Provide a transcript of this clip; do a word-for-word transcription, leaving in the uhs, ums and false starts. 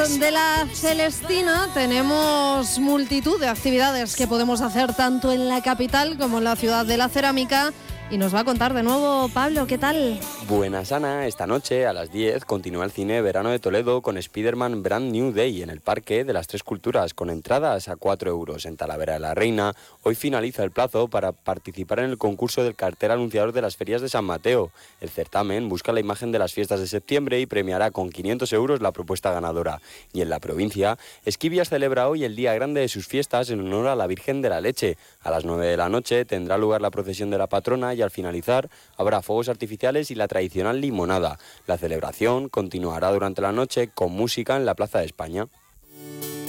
de la Celestina tenemos multitud de actividades que podemos hacer tanto en la capital como en la ciudad de la cerámica. Y nos va a contar de nuevo Pablo, ¿qué tal? Buenas, Ana. Esta noche a las diez continúa el cine Verano de Toledo con Spider-Man Brand New Day en el Parque de las Tres Culturas, con entradas a cuatro euros en Talavera de la Reina. Hoy finaliza el plazo para participar en el concurso del cartel anunciador de las ferias de San Mateo. El certamen busca la imagen de las fiestas de septiembre y premiará con quinientos euros la propuesta ganadora. Y en la provincia, Esquivias celebra hoy el día grande de sus fiestas en honor a la Virgen de la Leche. A las nueve de la noche tendrá lugar la procesión de la patrona y al finalizar habrá fuegos artificiales y la tradicional limonada. La celebración continuará durante la noche con música en la Plaza de España.